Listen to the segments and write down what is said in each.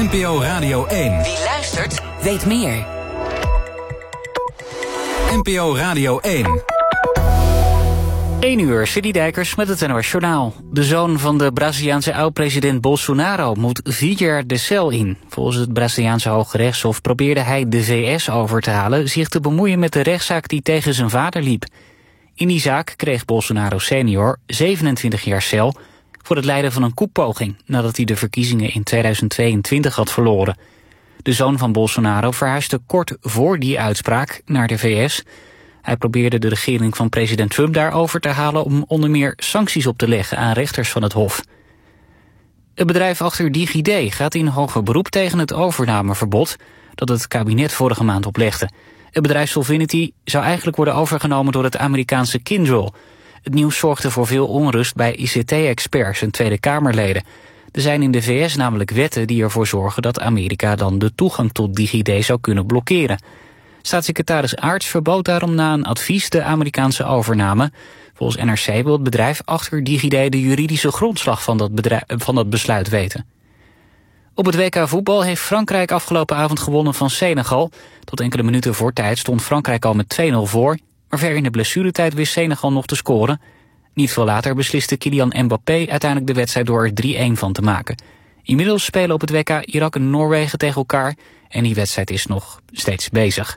NPO Radio 1. Wie luistert, weet meer. NPO Radio 1. 1 uur, City Dijkers met het NOS Journaal. De zoon van de Braziliaanse oud-president Bolsonaro moet 4 jaar de cel in. Volgens het Braziliaanse Hoge Rechtshof probeerde hij de VS over te halen zich te bemoeien met de rechtszaak die tegen zijn vader liep. In die zaak kreeg Bolsonaro senior 27 jaar cel voor het leiden van een koepoging nadat hij de verkiezingen in 2022 had verloren. De zoon van Bolsonaro verhuisde kort voor die uitspraak naar de VS. Hij probeerde de regering van president Trump daarover te halen om onder meer sancties op te leggen aan rechters van het Hof. Het bedrijf achter DigiD gaat in hoger beroep tegen het overnameverbod dat het kabinet vorige maand oplegde. Het bedrijf Solvinity zou eigenlijk worden overgenomen door het Amerikaanse Kyndryl. Het nieuws zorgde voor veel onrust bij ICT-experts en Tweede Kamerleden. Er zijn in de VS namelijk wetten die ervoor zorgen dat Amerika dan de toegang tot DigiD zou kunnen blokkeren. Staatssecretaris Aarts verbood daarom na een advies de Amerikaanse overname. Volgens NRC wil het bedrijf achter DigiD de juridische grondslag van dat besluit weten. Op het WK voetbal heeft Frankrijk afgelopen avond gewonnen van Senegal. Tot enkele minuten voor tijd stond Frankrijk al met 2-0 voor. Maar ver in de blessuretijd wist Senegal nog te scoren. Niet veel later besliste Kylian Mbappé uiteindelijk de wedstrijd door er 3-1 van te maken. Inmiddels spelen op het WK Irak en Noorwegen tegen elkaar en die wedstrijd is nog steeds bezig.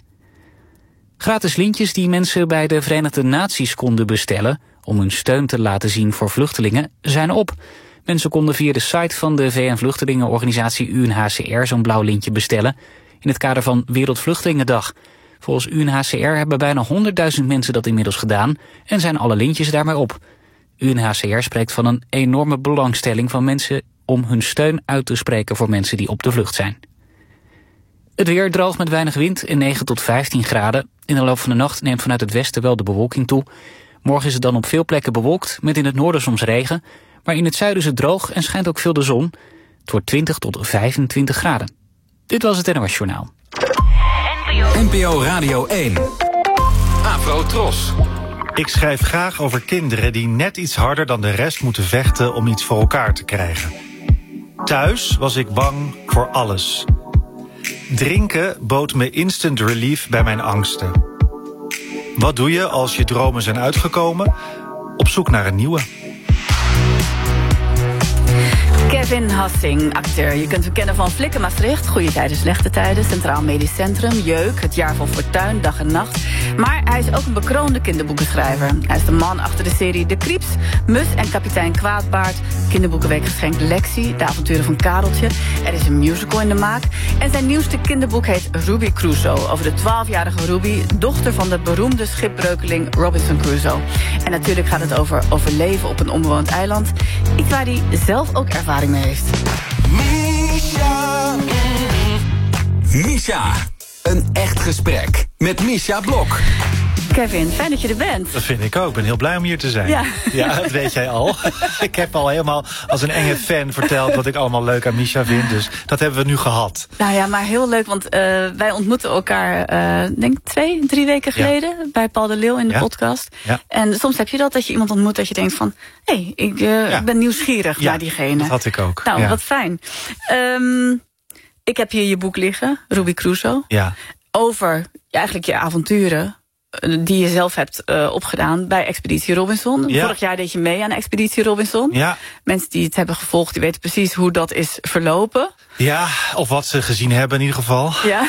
Gratis lintjes die mensen bij de Verenigde Naties konden bestellen om hun steun te laten zien voor vluchtelingen zijn op. Mensen konden via de site van de VN-vluchtelingenorganisatie UNHCR zo'n blauw lintje bestellen in het kader van Wereldvluchtelingendag. Volgens UNHCR hebben bijna 100.000 mensen dat inmiddels gedaan en zijn alle lintjes daarmee op. UNHCR spreekt van een enorme belangstelling van mensen om hun steun uit te spreken voor mensen die op de vlucht zijn. Het weer droog met weinig wind en 9 tot 15 graden. In de loop van de nacht neemt vanuit het westen wel de bewolking toe. Morgen is het dan op veel plekken bewolkt, met in het noorden soms regen. Maar in het zuiden is het droog en schijnt ook veel de zon. Het wordt 20 tot 25 graden. Dit was het NOS Journaal. NPO Radio 1. Afro Tros. Ik schrijf graag over kinderen die net iets harder dan de rest moeten vechten om iets voor elkaar te krijgen. Thuis was ik bang voor alles. Drinken bood me instant relief bij mijn angsten. Wat doe je als je dromen zijn uitgekomen? Op zoek naar een nieuwe. Kevin Hassing, acteur. Je kunt hem kennen van Flikken Maastricht, Goede Tijden, Slechte Tijden, Centraal Medisch Centrum, Jeuk, Het Jaar van Fortuin, Dag en Nacht. Maar hij is ook een bekroonde kinderboekenschrijver. Hij is de man achter de serie De Krieps, Mus en Kapitein Kwaadbaard, kinderboekenweekgeschenk Lexie, De Avonturen van Kareltje. Er is een musical in de maak. En zijn nieuwste kinderboek heet Ruby Crusoe, over de 12-jarige Ruby, dochter van de beroemde schipbreukeling Robinson Crusoe. En natuurlijk gaat het over overleven op een onbewoond eiland. Iets waar hij zelf ook ervaring mee heeft. Misha. Een echt gesprek met Misha Blok. Kevin, fijn dat je er bent. Dat vind ik ook. Ik ben heel blij om hier te zijn. Ja, ja, dat weet jij al. Ik heb al helemaal als een enge fan verteld wat ik allemaal leuk aan Misha vind. Dus dat hebben we nu gehad. Nou ja, maar heel leuk, want wij ontmoetten elkaar, denk 2-3 weken geleden bij Paul de Leeuw in de podcast. Ja. En soms heb je dat je iemand ontmoet dat je denkt van, hé, ik ben nieuwsgierig naar diegene. Dat had ik ook. Nou, wat fijn. Ik heb hier je boek liggen, Ruby Crusoe. Ja. Over eigenlijk je avonturen die je zelf hebt opgedaan bij Expeditie Robinson. Ja. Vorig jaar deed je mee aan Expeditie Robinson. Ja. Mensen die het hebben gevolgd, die weten precies hoe dat is verlopen. Ja, of wat ze gezien hebben in ieder geval. Ja.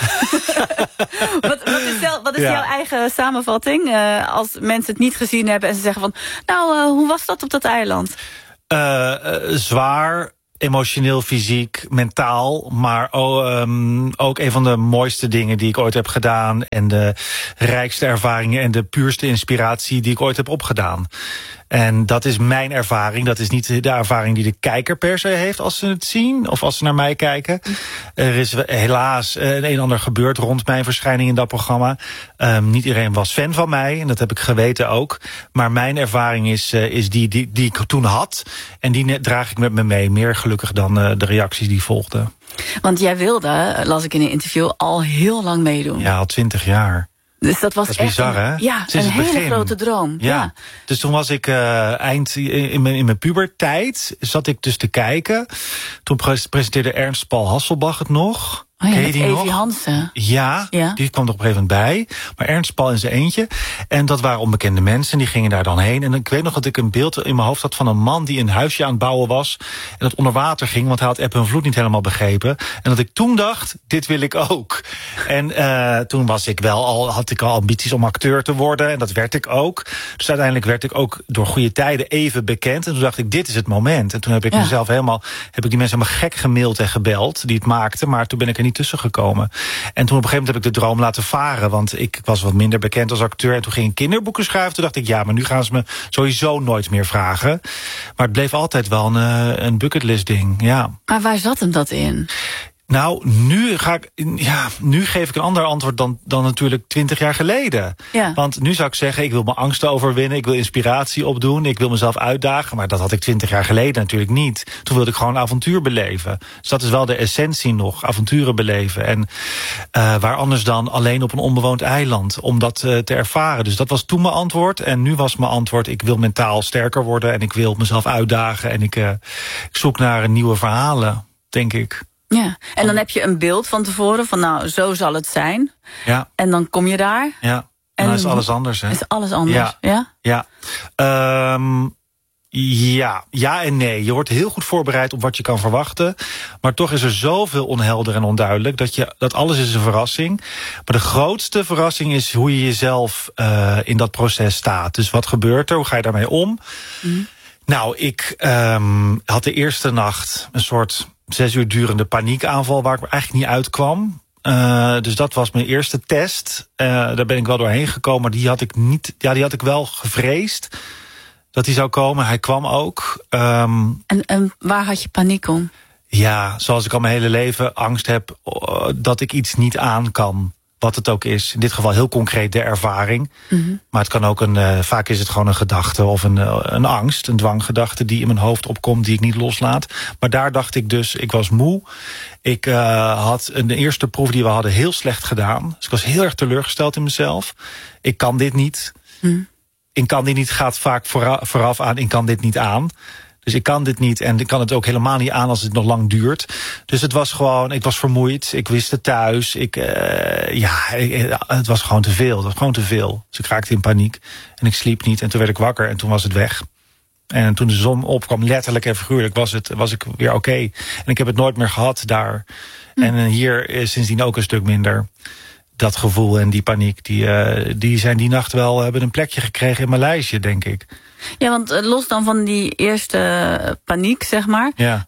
wat is jouw eigen samenvatting? Als mensen het niet gezien hebben en ze zeggen van, nou, hoe was dat op dat eiland? Zwaar. Emotioneel, fysiek, mentaal, maar ook een van de mooiste dingen die ik ooit heb gedaan en de rijkste ervaringen en de puurste inspiratie die ik ooit heb opgedaan. En dat is mijn ervaring. Dat is niet de ervaring die de kijker per se heeft als ze het zien of als ze naar mij kijken. Er is helaas een en ander gebeurd rond mijn verschijning in dat programma. Niet iedereen was fan van mij en dat heb ik geweten ook. Maar mijn ervaring is die ik toen had. En die draag ik met me mee. Meer gelukkig dan de reacties die volgden. Want jij wilde, las ik in een interview, al heel lang meedoen. Ja, al 20 jaar. Dus dat was echt bizar, hè? Ja, een hele grote droom. Ja. Dus toen was ik eind in mijn puberteit, zat ik dus te kijken. Toen presenteerde Ernst Paul Hasselbach het nog. Ken je die nog? Evie Hansen. Ja, die kwam er op een gegeven moment bij. Maar Ernst Paul in zijn eentje. En dat waren onbekende mensen, die gingen daar dan heen. En ik weet nog dat ik een beeld in mijn hoofd had van een man die een huisje aan het bouwen was. En dat onder water ging, want hij had eb en vloed niet helemaal begrepen. En dat ik toen dacht, dit wil ik ook. En toen had ik al ambities om acteur te worden. En dat werd ik ook. Dus uiteindelijk werd ik ook door goede tijden even bekend. En toen dacht ik, dit is het moment. En toen heb ik mezelf heb ik die mensen helemaal gek gemaild en gebeld die het maakten. Maar toen ben ik er niet tussen gekomen. En toen op een gegeven moment heb ik de droom laten varen. Want ik was wat minder bekend als acteur. En toen ging ik kinderboeken schrijven. Toen dacht ik, ja, maar nu gaan ze me sowieso nooit meer vragen. Maar het bleef altijd wel een bucketlist ding, ja. Maar waar zat hem dat in? Nou, nu geef ik een ander antwoord dan natuurlijk 20 jaar geleden. Ja. Want nu zou ik zeggen, ik wil mijn angsten overwinnen. Ik wil inspiratie opdoen. Ik wil mezelf uitdagen. Maar dat had ik 20 jaar geleden natuurlijk niet. Toen wilde ik gewoon avontuur beleven. Dus dat is wel de essentie nog. Avonturen beleven. En waar anders dan alleen op een onbewoond eiland. Om dat te ervaren. Dus dat was toen mijn antwoord. En nu was mijn antwoord, ik wil mentaal sterker worden. En ik wil mezelf uitdagen. En ik zoek naar nieuwe verhalen, denk ik. Ja, en dan heb je een beeld van tevoren van nou, zo zal het zijn. Ja. En dan kom je daar. Ja, en dan is alles anders, hè? Is alles anders, ja? Ja. Ja en nee. Je wordt heel goed voorbereid op wat je kan verwachten. Maar toch is er zoveel onhelder en onduidelijk dat alles is een verrassing. Maar de grootste verrassing is hoe je jezelf in dat proces staat. Dus wat gebeurt er? Hoe ga je daarmee om? Nou, ik had de eerste nacht een soort 6 uur durende paniekaanval waar ik eigenlijk niet uitkwam. Dus dat was mijn eerste test. Daar ben ik wel doorheen gekomen. Maar die had ik wel gevreesd dat die zou komen. Hij kwam ook. En waar had je paniek om? Ja, zoals ik al mijn hele leven angst heb dat ik iets niet aan kan. Wat het ook is. In dit geval heel concreet de ervaring. Mm-hmm. Maar het kan ook vaak is het gewoon een gedachte of een angst, een dwanggedachte die in mijn hoofd opkomt, die ik niet loslaat. Maar daar dacht ik dus, ik was moe. Ik had de eerste proef die we hadden heel slecht gedaan. Dus ik was heel erg teleurgesteld in mezelf. Ik kan dit niet. Ik kan dit niet gaat vaak vooraf aan, ik kan dit niet aan. Dus ik kan dit niet en ik kan het ook helemaal niet aan als het nog lang duurt. Dus het was gewoon, ik was vermoeid, ik wist het thuis. Het was gewoon te veel. Het was gewoon te veel. Dus ik raakte in paniek en ik sliep niet en toen werd ik wakker en toen was het weg. En toen de zon opkwam, letterlijk en figuurlijk, was ik weer oké. En ik heb het nooit meer gehad daar. En hier is sindsdien ook een stuk minder. Dat gevoel en die paniek, die zijn die nacht wel hebben een plekje gekregen in mijn lijstje, denk ik. Ja, want los dan van die eerste paniek, zeg maar. Ja.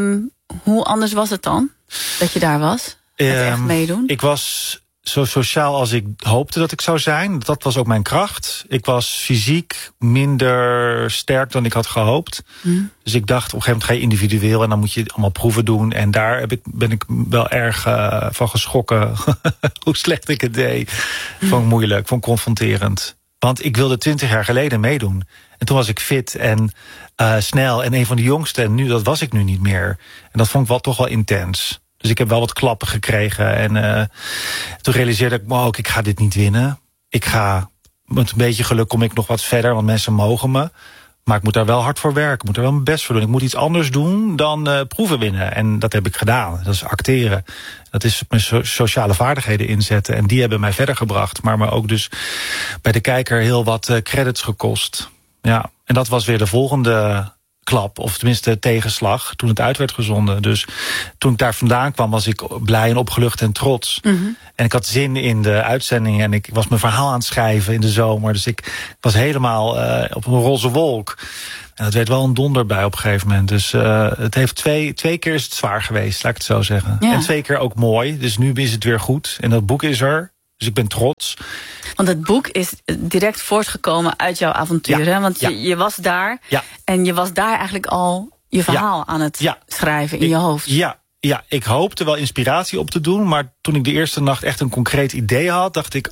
Hoe anders was het dan, dat je daar was? Het echt meedoen? Ik was zo sociaal als ik hoopte dat ik zou zijn. Dat was ook mijn kracht. Ik was fysiek minder sterk dan ik had gehoopt. Dus ik dacht, op een gegeven moment ga je individueel en dan moet je allemaal proeven doen. En daar ben ik wel erg van geschrokken hoe slecht ik het deed. Vond ik moeilijk, vond ik confronterend. Want ik wilde 20 jaar geleden meedoen. En toen was ik fit en snel en een van de jongsten. En dat was ik nu niet meer. En dat vond ik wel toch wel intens. Dus ik heb wel wat klappen gekregen. En toen realiseerde ik, ik ga dit niet winnen. Met een beetje geluk kom ik nog wat verder, want mensen mogen me. Maar ik moet daar wel hard voor werken. Ik moet er wel mijn best voor doen. Ik moet iets anders doen dan proeven winnen. En dat heb ik gedaan. Dat is acteren. Dat is mijn sociale vaardigheden inzetten. En die hebben mij verder gebracht. Maar me ook dus bij de kijker heel wat credits gekost. Ja, en dat was weer de volgende klap, of tenminste tegenslag, toen het uit werd gezonden. Dus toen ik daar vandaan kwam, was ik blij en opgelucht en trots. En ik had zin in de uitzending en ik was mijn verhaal aan het schrijven in de zomer. Dus ik was helemaal op een roze wolk. En het werd wel een donderbui op een gegeven moment. Dus het heeft twee keer is het zwaar geweest, laat ik het zo zeggen. Ja. En 2 keer ook mooi, dus nu is het weer goed. En dat boek is er, dus ik ben trots. Want het boek is direct voortgekomen uit jouw avontuur. Ja, hè? Want je was daar en je was daar eigenlijk al je verhaal aan het schrijven in je hoofd. Ja, ik hoopte wel inspiratie op te doen. Maar toen ik de eerste nacht echt een concreet idee had, dacht ik,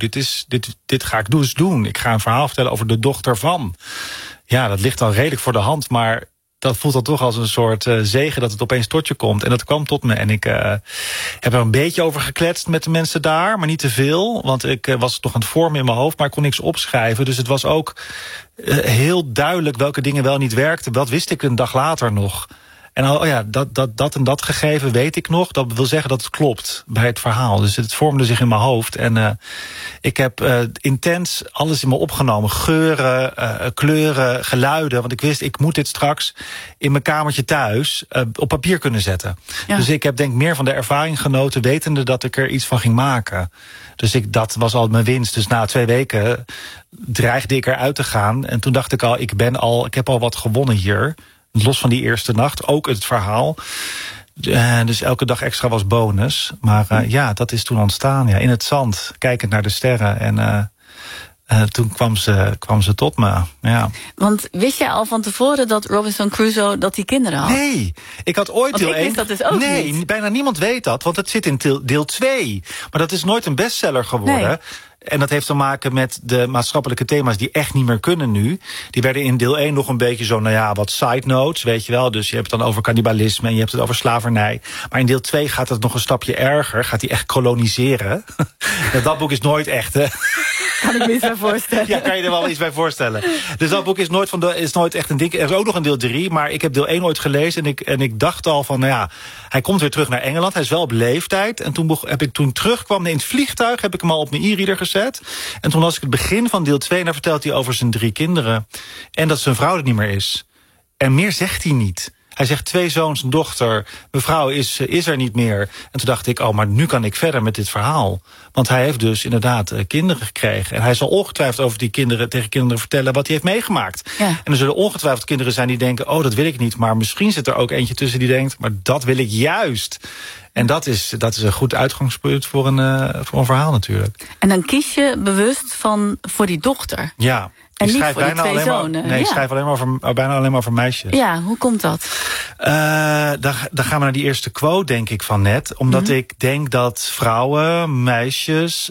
dit ga ik dus doen. Ik ga een verhaal vertellen over de dochter van. Ja, dat ligt dan redelijk voor de hand, maar dat voelt dan toch als een soort zegen dat het opeens tot je komt. En dat kwam tot me. En ik heb er een beetje over gekletst met de mensen daar, maar niet te veel. Want ik was toch aan het vormen in mijn hoofd, maar ik kon niks opschrijven. Dus het was ook heel duidelijk welke dingen wel niet werkten. Dat wist ik een dag later nog. En dat en dat gegeven weet ik nog. Dat wil zeggen dat het klopt bij het verhaal. Dus het vormde zich in mijn hoofd. En ik heb intens alles in me opgenomen. Geuren, kleuren, geluiden. Want ik wist, ik moet dit straks in mijn kamertje thuis op papier kunnen zetten. Ja. Dus ik heb denk meer van de ervaring genoten, wetende dat ik er iets van ging maken. Dus dat was al mijn winst. Dus na 2 weken dreigde ik eruit te gaan. En toen dacht ik al, ik heb al wat gewonnen hier. Los van die eerste nacht, ook het verhaal. Dus elke dag extra was bonus. Maar dat is toen ontstaan, in het zand, kijkend naar de sterren. En toen kwam ze tot me, ja. Want wist jij al van tevoren dat Robinson Crusoe dat die kinderen had? Nee, ik had ooit deel 1... wist dat dus ook niet. Nee, bijna niemand weet dat, want het zit in deel 2. Maar dat is nooit een bestseller geworden. Nee. En dat heeft te maken met de maatschappelijke thema's die echt niet meer kunnen nu. Die werden in deel 1 nog een beetje zo, wat side notes, weet je wel. Dus je hebt het dan over cannibalisme en je hebt het over slavernij. Maar in deel 2 gaat het nog een stapje erger. Gaat hij echt koloniseren. Dat boek is nooit echt, hè. Kan ik me iets bij voorstellen. Ja, kan je er wel iets bij voorstellen. Dus dat boek is nooit echt een ding. Er is ook nog een deel 3, maar ik heb deel 1 ooit gelezen. En ik dacht al van, hij komt weer terug naar Engeland. Hij is wel op leeftijd. En toen terugkwam in het vliegtuig, heb ik hem al op mijn e-reader gezet. En toen las ik het begin van deel 2... en daar vertelt hij over zijn 3 kinderen. En dat zijn vrouw er niet meer is. En meer zegt hij niet. Hij zegt 2 zoons, een dochter. Mevrouw is er niet meer. En toen dacht ik, maar nu kan ik verder met dit verhaal. Want hij heeft dus inderdaad kinderen gekregen. En hij zal ongetwijfeld over die kinderen tegen kinderen vertellen wat hij heeft meegemaakt. Ja. En er zullen ongetwijfeld kinderen zijn die denken, dat wil ik niet. Maar misschien zit er ook eentje tussen die denkt, maar dat wil ik juist. En dat is een goed uitgangspunt voor een verhaal natuurlijk. En dan kies je bewust voor die dochter. Ja. En niet voor die 2 zonen. Nee, ik schrijf bijna alleen maar over meisjes. Ja, hoe komt dat? Dan gaan we naar die eerste quote, denk ik, van net. Omdat ik denk dat vrouwen, meisjes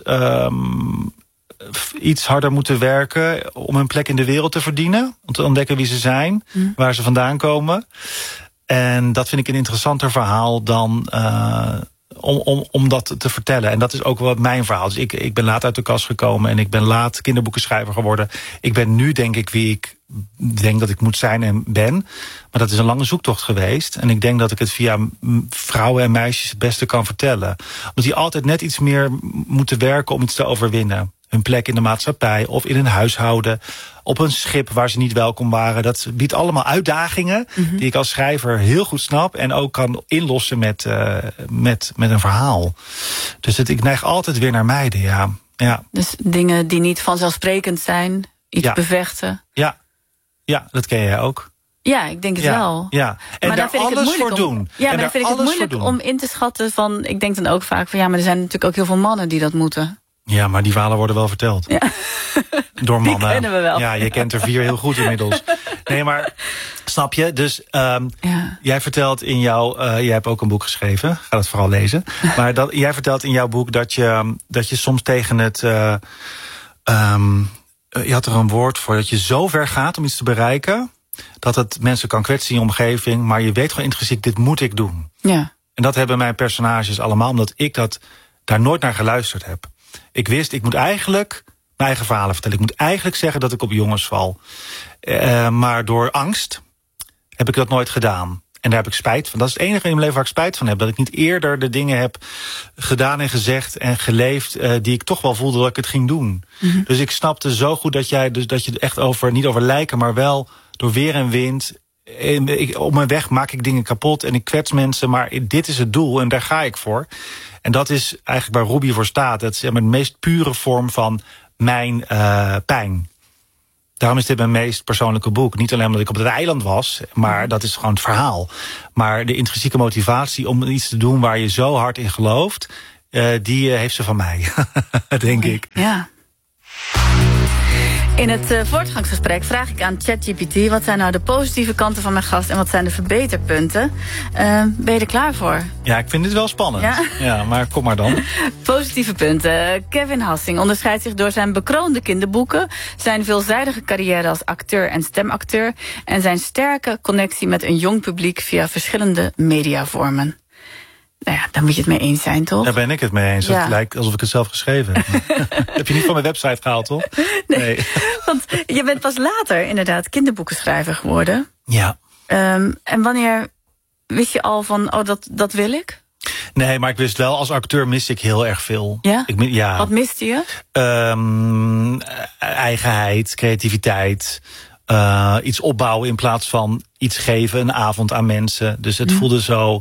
iets harder moeten werken om een plek in de wereld te verdienen. Om te ontdekken wie ze zijn, waar ze vandaan komen. En dat vind ik een interessanter verhaal dan om dat te vertellen. En dat is ook wel mijn verhaal. Dus ik ben laat uit de kast gekomen en ik ben laat kinderboekenschrijver geworden. Ik ben nu, denk ik, wie ik denk dat ik moet zijn en ben. Maar dat is een lange zoektocht geweest. En ik denk dat ik het via vrouwen en meisjes het beste kan vertellen. Omdat die altijd net iets meer moeten werken om iets te overwinnen. Hun plek in de maatschappij of in een huishouden, op een schip waar ze niet welkom waren. Dat biedt allemaal uitdagingen die ik als schrijver heel goed snap en ook kan inlossen met een verhaal. Dus ik neig altijd weer naar meiden, ja. Dus dingen die niet vanzelfsprekend zijn, iets bevechten. Ja, dat ken jij ook. Ja, ik denk het wel. Ja. En maar daar vind ik het moeilijk doen. Ja, maar dan vind ik het moeilijk om in te schatten van, ik denk dan ook vaak van, maar er zijn natuurlijk ook heel veel mannen die dat moeten. Ja, maar die verhalen worden wel verteld. Ja. Door mannen. Die kennen we wel. Ja, je kent er 4 heel goed inmiddels. Nee, maar snap je? Dus jij vertelt in jij hebt ook een boek geschreven. Ga dat vooral lezen. Maar jij vertelt in jouw boek dat je soms tegen het je had er een woord voor, dat je zo ver gaat om iets te bereiken, dat het mensen kan kwetsen in je omgeving, maar je weet gewoon intrinsiek, dit moet ik doen. Ja. En dat hebben mijn personages allemaal, omdat ik daar nooit naar geluisterd heb. Ik wist, ik moet eigenlijk mijn eigen verhalen vertellen. Ik moet eigenlijk zeggen dat ik op jongens val. Maar door angst heb ik dat nooit gedaan. En daar heb ik spijt van. Dat is het enige in mijn leven waar ik spijt van heb. Dat ik niet eerder de dingen heb gedaan en gezegd en geleefd die ik toch wel voelde dat ik het ging doen. Mm-hmm. Dus ik snapte zo goed dat je het echt niet over lijken, maar wel door weer en wind. Op mijn weg maak ik dingen kapot en ik kwets mensen, maar dit is het doel en daar ga ik voor. En dat is eigenlijk waar Ruby voor staat. Dat is de meest pure vorm van mijn pijn. Daarom is dit mijn meest persoonlijke boek. Niet alleen omdat ik op het eiland was, maar dat is gewoon het verhaal. Maar de intrinsieke motivatie om iets te doen waar je zo hard in gelooft, die heeft ze van mij, denk ik. Ja. In het voortgangsgesprek vraag ik aan ChatGPT... wat zijn nou de positieve kanten van mijn gast... en wat zijn de verbeterpunten. Ben je er klaar voor? Ja, ik vind dit wel spannend. Ja, maar kom maar dan. Positieve punten. Kevin Hassing onderscheidt zich door zijn bekroonde kinderboeken... zijn veelzijdige carrière als acteur en stemacteur... en zijn sterke connectie met een jong publiek... via verschillende mediavormen. Nou ja, daar moet je het mee eens zijn, toch? Daar ben ik het mee eens. Ja. Het lijkt alsof ik het zelf geschreven heb. Heb je niet van mijn website gehaald, toch? Nee. Want je bent pas later inderdaad kinderboekenschrijver geworden. Ja. En wanneer wist je al van, dat wil ik? Nee, maar ik wist wel, als acteur miste ik heel erg veel. Ja? Wat miste je? Eigenheid, creativiteit... iets opbouwen in plaats van iets geven, een avond aan mensen. Dus het voelde zo...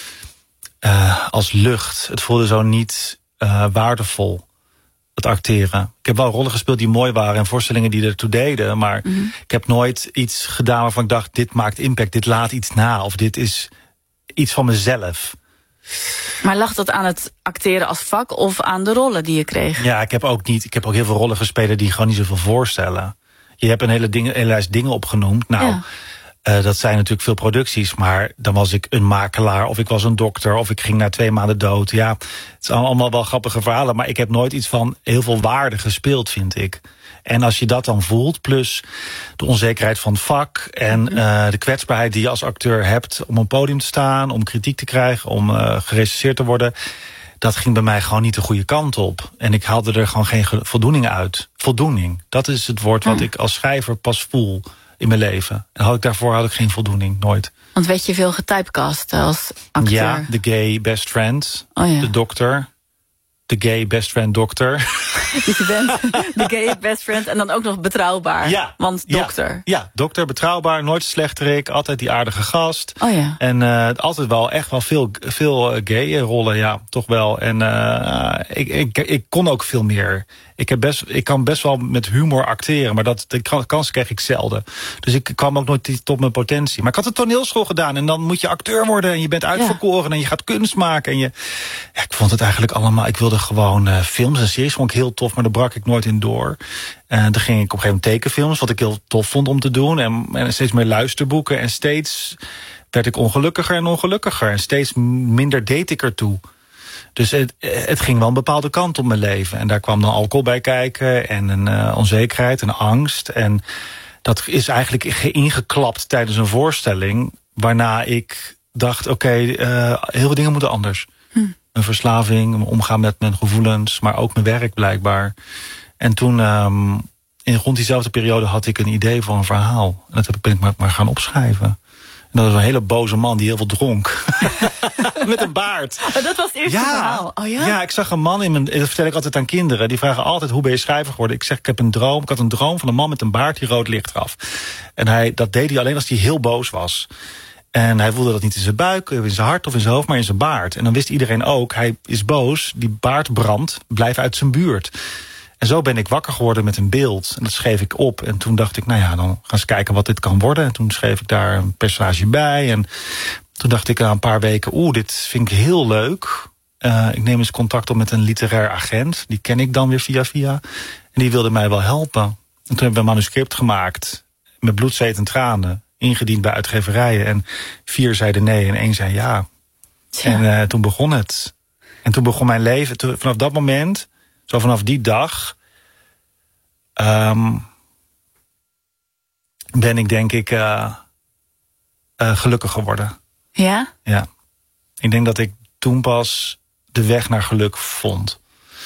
als lucht. Het voelde zo niet waardevol, het acteren. Ik heb wel rollen gespeeld die mooi waren... en voorstellingen die ertoe deden... maar ik heb nooit iets gedaan waarvan ik dacht... dit maakt impact, dit laat iets na... of dit is iets van mezelf. Maar lag dat aan het acteren als vak... of aan de rollen die je kreeg? Ja, ik heb ook heel veel rollen gespeeld... die gewoon niet zoveel voorstellen. Je hebt een hele lijst dingen opgenoemd. Nou... Ja. Dat zijn natuurlijk veel producties, maar dan was ik een makelaar... of ik was een dokter, of ik ging na 2 maanden dood. Ja, het zijn allemaal wel grappige verhalen... maar ik heb nooit iets van heel veel waarde gespeeld, vind ik. En als je dat dan voelt, plus de onzekerheid van het vak... en de kwetsbaarheid die je als acteur hebt... om op een podium te staan, om kritiek te krijgen... om gerecenseerd te worden... dat ging bij mij gewoon niet de goede kant op. En ik haalde er gewoon geen voldoening uit. Voldoening, dat is het woord wat ik als schrijver pas voel... in mijn leven. En daarvoor had ik geen voldoening, nooit. Want werd je veel getypecast als acteur? Ja, de gay best friend, de dokter. De gay best friend dokter. Dus je bent de gay best friend en dan ook nog betrouwbaar. Ja, want dokter. Ja, dokter, betrouwbaar, nooit slechterik. Altijd die aardige gast. Oh ja. En altijd wel echt wel veel gay rollen, ja, toch wel. En ik kon ook veel meer. Ik kan best wel met humor acteren, maar de kans kreeg ik zelden. Dus ik kwam ook nooit tot mijn potentie. Maar ik had een toneelschool gedaan en dan moet je acteur worden... en je bent uitverkoren en je gaat kunst maken. En ik vond het eigenlijk allemaal... Ik wilde gewoon films en series, vond ik heel tof... maar daar brak ik nooit in door. Dan ging ik op een gegeven moment tekenfilms... wat ik heel tof vond om te doen. En steeds meer luisterboeken. En steeds werd ik ongelukkiger en ongelukkiger. En steeds minder deed ik ertoe. Dus het ging wel een bepaalde kant op mijn leven. En daar kwam dan alcohol bij kijken. En een onzekerheid en angst. En dat is eigenlijk ingeklapt tijdens een voorstelling. Waarna ik dacht, oké, heel veel dingen moeten anders. Mijn verslaving, mijn omgaan met mijn gevoelens. Maar ook mijn werk blijkbaar. En toen, rond diezelfde periode had ik een idee voor een verhaal. En dat ben ik maar gaan opschrijven. En dat was een hele boze man die heel veel dronk. Met een baard. Oh, dat was het eerste verhaal. Oh, ja? Ja, ik zag een man dat vertel ik altijd aan kinderen. Die vragen altijd, hoe ben je schrijver geworden? Ik zeg, ik had een droom van een man met een baard die rood licht gaf. En dat deed hij alleen als hij heel boos was. En hij voelde dat niet in zijn buik, in zijn hart of in zijn hoofd, maar in zijn baard. En dan wist iedereen ook, hij is boos, die baard brandt, blijf uit zijn buurt. En zo ben ik wakker geworden met een beeld. En dat schreef ik op. En toen dacht ik, nou ja, dan gaan we eens kijken wat dit kan worden. En toen schreef ik daar een personage bij. En toen dacht ik na een paar weken, dit vind ik heel leuk. Ik neem eens contact op met een literair agent. Die ken ik dan weer via. En die wilde mij wel helpen. En toen hebben we een manuscript gemaakt. Met bloed, zweet en tranen. Ingediend bij uitgeverijen. En 4 zeiden nee en 1 zei ja. En toen begon het. En toen begon mijn leven. Vanaf dat moment... Zo vanaf die dag ben ik denk ik gelukkig geworden. Ja? Ja. Ik denk dat ik toen pas de weg naar geluk vond.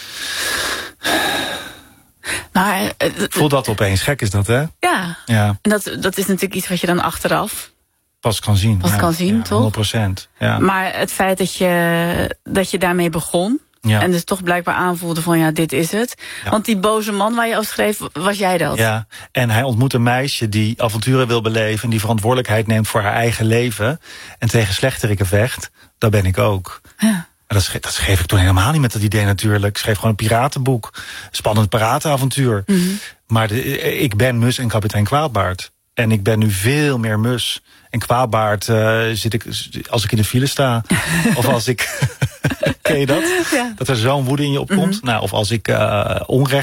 Maar voel dat opeens. Gek is dat, hè? Ja. En dat is natuurlijk iets wat je dan achteraf... Pas kan zien. Kan zien, toch? 100%. Ja. Maar het feit dat je daarmee begon... Ja. En dus toch blijkbaar aanvoelde van dit is het. Ja. Want die boze man waar je over schreef, was jij dat? Ja, en hij ontmoet een meisje die avonturen wil beleven... en die verantwoordelijkheid neemt voor haar eigen leven... en tegen slechteriken vecht. Dat ben ik ook. Ja. Dat schreef ik toen helemaal niet met dat idee natuurlijk. Ik schreef gewoon een piratenboek. Spannend piratenavontuur. Mm-hmm. Maar ik ben Mus en kapitein Kwaadbaard. En ik ben nu veel meer Mus. En Kwaadbaard zit ik als ik in de file sta. Of als ik... Ken je dat? Ja. Dat er zo'n woede in je opkomt. Mm-hmm. Nou, of als ik onrecht